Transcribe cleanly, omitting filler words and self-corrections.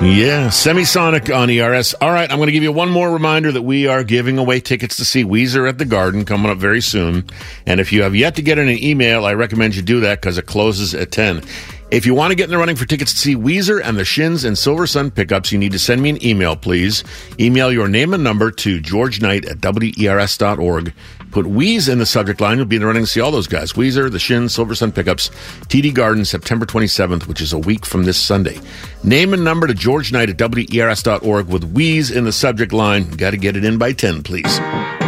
Yeah, Semisonic on ERS. All right, I'm going to give you one more reminder that we are giving away tickets to see Weezer at the Garden coming up very soon. And if you have yet to get in an email, I recommend you do that because it closes at 10. If you want to get in the running for tickets to see Weezer and the Shins and Silver Sun pickups, you need to send me an email, please. Email your name and number to georgeknight@wers.org. Put Weez in the subject line. You'll be in the running to see all those guys. Weezer, the Shins, Silver Sun pickups, TD Garden, September 27th, which is a week from this Sunday. Name and number to georgeknight@wers.org with Weez in the subject line. Got to get it in by 10, please.